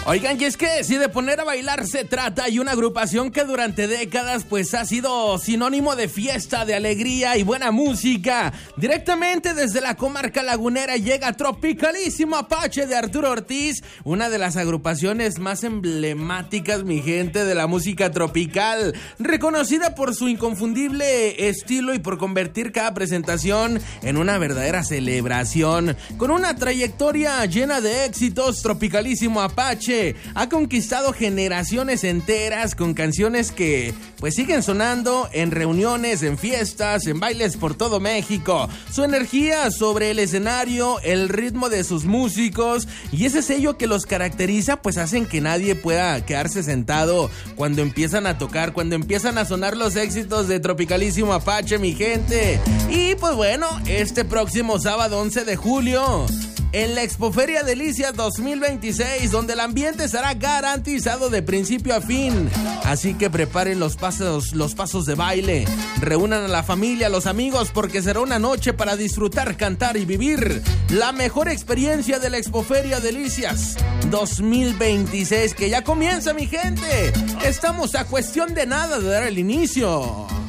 Oigan, y es que si de poner a bailar se trata, y una agrupación que durante décadas pues ha sido sinónimo de fiesta, de alegría y buena música. Directamente desde la comarca lagunera llega Tropicalísimo Apache de Arturo Ortiz, una de las agrupaciones más emblemáticas, mi gente, de la música tropical, reconocida por su inconfundible estilo y por convertir cada presentación en una verdadera celebración. Con una trayectoria llena de éxitos, Tropicalísimo Apache ha conquistado generaciones enteras con canciones que pues siguen sonando en reuniones, en fiestas, en bailes por todo México. Su energía sobre el escenario, el ritmo de sus músicos y ese sello que los caracteriza pues hacen que nadie pueda quedarse sentado cuando empiezan a tocar, cuando empiezan a sonar los éxitos de Tropicalísimo Apache, mi gente. Y pues bueno, este próximo sábado 11 de julio en la Expoferia Delicias 2026, donde el ambiente será garantizado de principio a fin. Así que preparen los pasos de baile, reúnan a la familia, a los amigos, porque será una noche para disfrutar, cantar y vivir la mejor experiencia de la Expoferia Delicias 2026, que ya comienza, mi gente. Estamos a cuestión de nada de dar el inicio.